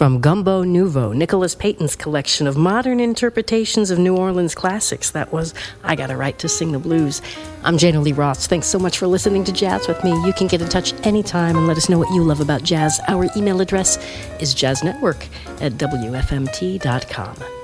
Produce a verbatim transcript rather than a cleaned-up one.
from Gumbo Nouveau, Nicholas Payton's collection of modern interpretations of New Orleans classics. That was I Got a Right to Sing the Blues. I'm Jana Lee Ross. Thanks so much for listening to Jazz with me. You can get in touch anytime and let us know what you love about jazz. Our email address is jazznetwork at w f m t dot com.